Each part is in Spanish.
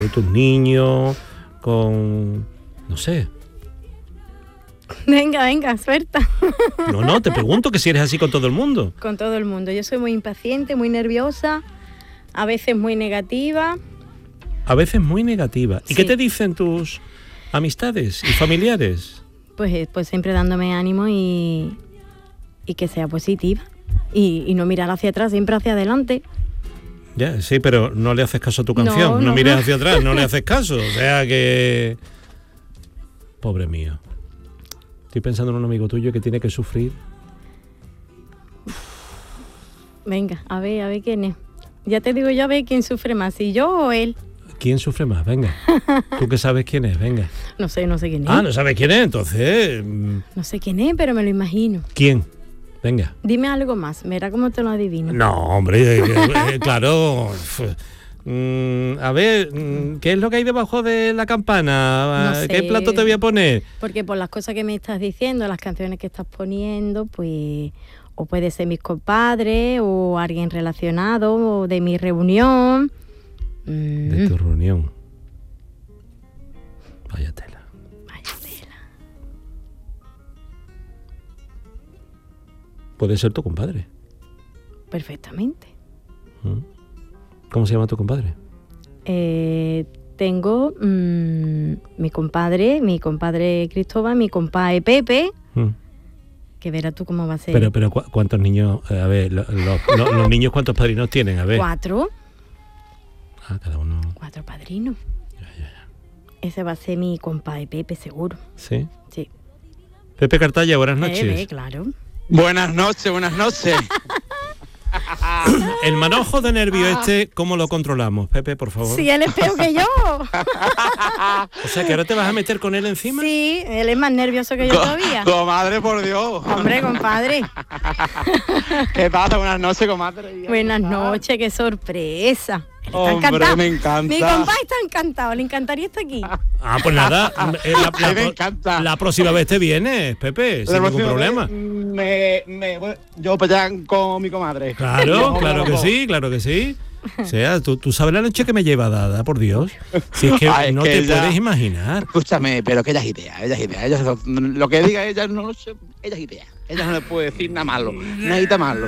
tus niños, con... no sé. Venga, suelta. No, te pregunto que si eres así con todo el mundo. Con todo el mundo. Yo soy muy impaciente, muy nerviosa, a veces muy negativa. A veces muy negativa. ¿Y Sí. qué te dicen tus amistades y familiares? Pues siempre dándome ánimo y que sea positiva. Y no mirar hacia atrás, siempre hacia adelante. Ya, sí, pero no le haces caso a tu canción. No mires hacia atrás, no le haces caso. O sea que... Pobre mío. Estoy pensando en un amigo tuyo que tiene que sufrir. Venga, a ver quién es. Ya te digo yo a ver quién sufre más, si yo o él. ¿Quién sufre más? Venga. Tú que sabes quién es, venga. No sé quién es. Ah, ¿no sabes quién es? Entonces... No sé quién es, pero me lo imagino. ¿Quién? Venga. Dime algo más, verá cómo te lo adivino. No, hombre, claro. A ver, ¿qué es lo que hay debajo de la campana? No sé. ¿Qué plato te voy a poner? Porque por las cosas que me estás diciendo, las canciones que estás poniendo, pues... O puede ser mis compadres, o alguien relacionado, o de mi reunión. De tu reunión. Vaya tela. Puede ser tu compadre. Perfectamente. ¿Cómo se llama tu compadre? Tengo mi compadre Cristóbal, mi compadre Pepe, que verás tú cómo va a ser. Pero ¿cuántos niños? A ver, los niños, ¿cuántos padrinos tienen? A ver. 4. Ah, cada uno. 4 padrinos. Ya. Ese va a ser mi compadre Pepe, seguro. ¿Sí? Sí. Pepe Cartalla, buenas noches. Claro. Buenas noches. El manojo de nervio ¿cómo lo controlamos? Pepe, por favor. Sí, él es peor que yo. O sea, que ahora te vas a meter con él encima. Sí, él es más nervioso que yo todavía. Comadre, por Dios. Hombre, compadre. ¿Qué pasa? Buenas noches, comadre. Buenas noches, qué sorpresa. Él está Hombre, encantado. me encanta. Mi compadre está encantado, le encantaría estar aquí. Ah, pues nada, me encanta. la próxima vez te vienes, Pepe, sin ningún problema. Yo para allá con mi comadre. Claro que sí. O sea, tú sabes la noche que me lleva dada, por Dios. Si es que Ay, no que te ella- puedes imaginar. Escúchame, pero que ella es idea. Lo que diga ella, no lo sé, ella es idea. Ella no le puede decir nada malo, nada malo.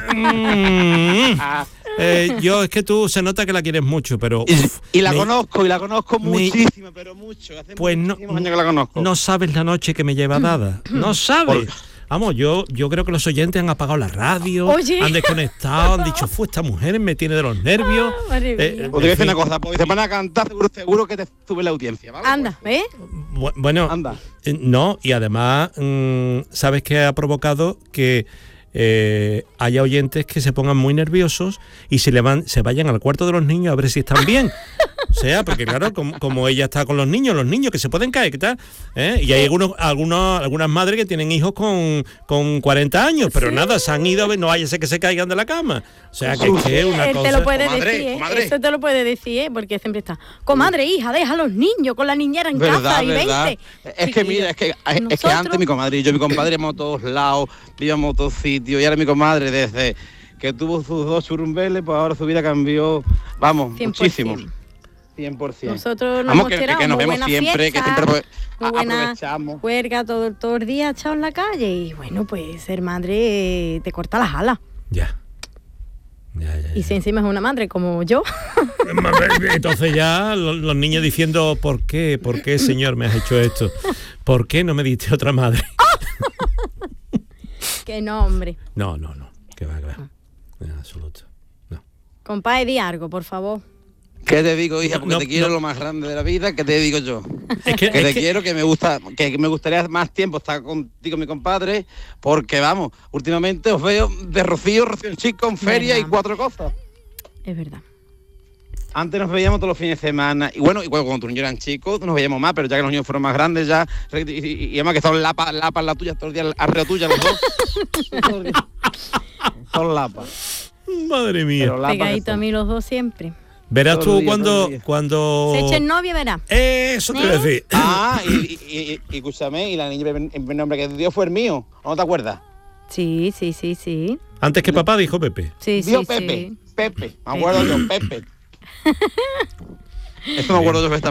Yo es que tú se nota que la quieres mucho, pero... Y la conozco muchísimo, pero mucho. Hace pues muchísimos años que la conozco. no sabes la noche que me lleva dada. No sabes. Vamos, yo creo que los oyentes han apagado la radio, Oye. han desconectado, han dicho, esta mujer me tiene de los nervios. Madre mía. Os voy a decir una cosa, porque se van a cantar, seguro que te sube la audiencia, ¿vale? Anda, ¿ves? Bueno, Anda. No, y además, ¿sabes qué ha provocado? Que haya oyentes que se pongan muy nerviosos y se vayan al cuarto de los niños a ver si están bien. O sea, porque claro, como ella está con los niños que se pueden caer, ¿qué tal? Y hay algunas madres que tienen hijos con 40 años, pero nada, se han ido a ver, no vaya a ser que se caigan de la cama. O sea, que es una Él cosa... te lo puede Comadre, decir, ¿eh? comadre. Eso te lo puede decir, ¿eh? Porque siempre está, comadre, hija, deja a los niños con la niñera en casa y vente. Es que mira, es que antes mi comadre y yo, mi compadre íbamos a todos lados, íbamos a todos sitios, y ahora mi comadre desde que tuvo sus 2 churumbeles, pues ahora su vida cambió, vamos, 100%. muchísimo. 100%. Nosotros nos Vamos, hemos tirado que nos muy vemos buena siempre, fiesta, que siempre muy buena aprovechamos. juerga todo el día echado en la calle y bueno, pues ser madre te corta las alas. Ya. Y si encima es una madre como yo, Entonces ya los niños diciendo, ¿por qué, señor, me has hecho esto? ¿Por qué no me diste otra madre? que no, hombre. No, que va. En absoluto. No. Compadre, di algo, por favor. ¿Qué te digo, hija? Porque No, te quiero no. lo más grande de la vida, ¿qué te digo yo? Es que, Que te quiero, que me gustaría más tiempo estar contigo, mi compadre, porque vamos, últimamente os veo de Rocío en Chico, en feria y Verdad. 4 cosas. Es verdad. Antes nos veíamos todos los fines de semana, y bueno, cuando tus niños eran chicos, nos veíamos más, pero ya que los niños fueron más grandes ya, y además que son lapas la tuya, todos los días arriba tuya los dos. Son lapas. madre mía. Pero lapas que Pegadito a son. mí los dos siempre. Verás Todo tú el día, todo el día. cuando... Se echen novia, verás. Eso te iba a decir. Ah, y escúchame, y la niña, el nombre que dio fue el mío, ¿o no te acuerdas? Sí. Antes que papá dijo Pepe. Sí, Dio sí, Pepe, sí. Pepe, me acuerdo yo, Pepe. Eso me acuerdo yo perfectamente.